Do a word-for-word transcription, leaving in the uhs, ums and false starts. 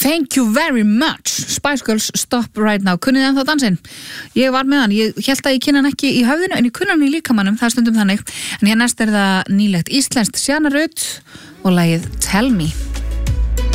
Thank you very much. Spice Girls, Stop Right Now. Kunnið þið ennþá dansinn? Ég var með hann, ég held að ég kynna hann ekki í höfðinu, en ég kunna hann í líkamannum, það er stundum þannig. En hér næst er það nýlegt íslenskt Sjana Rut og lagið Tell Me.